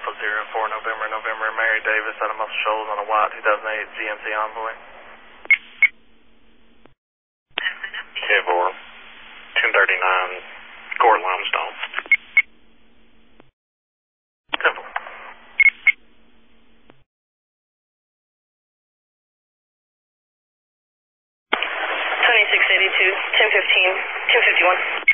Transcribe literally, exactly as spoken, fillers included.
Alpha Zero four November, November, Mary Davis out of Muscle Shoals on a white two thousand eight G M C Envoy. ten four, ten thirty-nine, Court Limestone. ten four. twenty-six eighty-two, ten fifteen, ten fifty-one.